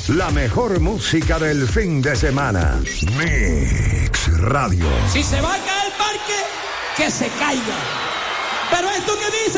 La mejor música del fin de semana. Mix Radio. Si se va a caer el parque, que se caiga. Pero esto que dice...